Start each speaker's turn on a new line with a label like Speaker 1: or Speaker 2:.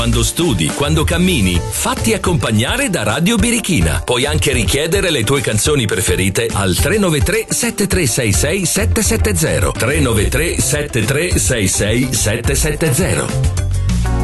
Speaker 1: Quando studi, quando cammini, fatti accompagnare da Radio Birichina. Puoi anche richiedere le tue canzoni preferite al 393 7366 770. 393 7366 770.